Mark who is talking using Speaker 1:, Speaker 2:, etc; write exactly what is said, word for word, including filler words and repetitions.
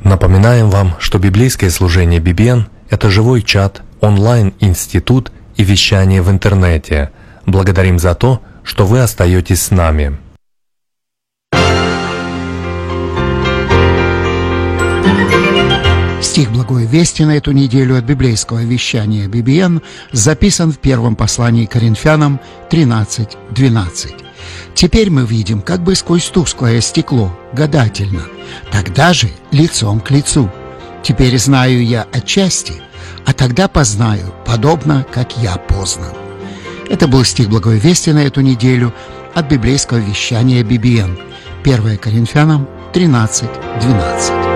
Speaker 1: Напоминаем вам, что библейское служение би би эн – это живой чат, онлайн-институт и вещание в интернете. Благодарим за то, что вы остаетесь с нами.
Speaker 2: Стих Благой Вести на эту неделю от библейского вещания би би эн записан в первом послании к Коринфянам тринадцать двенадцать. «Теперь мы видим как бы сквозь тусклое стекло, гадательно, тогда же лицом к лицу. Теперь знаю я отчасти, а тогда познаю, подобно, как я познан». Это был стих Благой Вести на эту неделю от библейского вещания би би эн. первое Коринфянам тринадцать двенадцать.